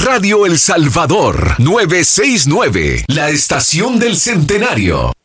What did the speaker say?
Radio El Salvador 969, la estación del centenario.